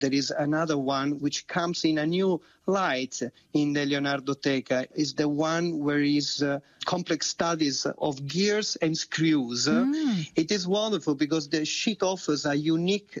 There is another one which comes in a new light in the Leonardoteca. Is the one where is complex studies of gears and screws. It is wonderful because the sheet offers a unique